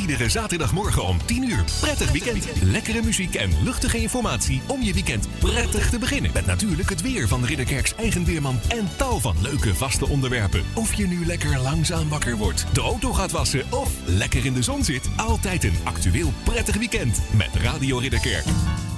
Iedere zaterdagmorgen om 10 uur. Prettig weekend. Lekkere muziek en luchtige informatie om je weekend prettig te beginnen. Met natuurlijk het weer van Ridderkerks eigen weerman en tal van leuke vaste onderwerpen. Of je nu lekker langzaam wakker wordt, de auto gaat wassen of lekker in de zon zit. Altijd een actueel prettig weekend met Radio Ridderkerk.